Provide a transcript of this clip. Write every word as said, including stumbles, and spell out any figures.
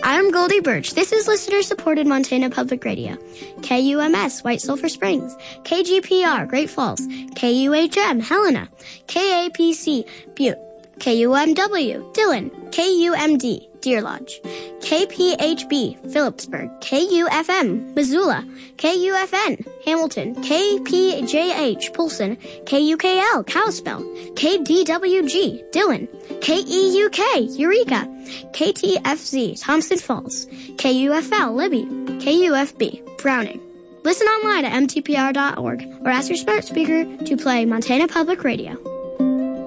I'm Goldie Birch. This is listener-supported Montana Public Radio. K U M S, White Sulphur Springs. K G P R, Great Falls. K U H M, Helena. K A P C, Butte. K U M W, Dillon. K U M D, Deer Lodge. K P H B, Phillipsburg. K U F M, Missoula. K U F N, Hamilton. K P J H, Polson. K U K L, Kalispell. K D W G, Dillon. K E U K, Eureka. K T F Z, Thompson Falls. K U F L, Libby. K U F B, Browning. Listen online at M T P R dot org or ask your smart speaker to play Montana Public Radio.